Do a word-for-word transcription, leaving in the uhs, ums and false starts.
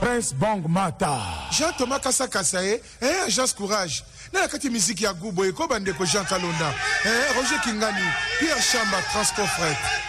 Prince Bong Mata. Jean-Thomas Kassa Kassaye, eh, Agence Courage. Na yakati musique ya Gubo, Eko Bandeko Jean Kalonda, eh, Roger Kingani, Pierre Chamba, Transport Fret.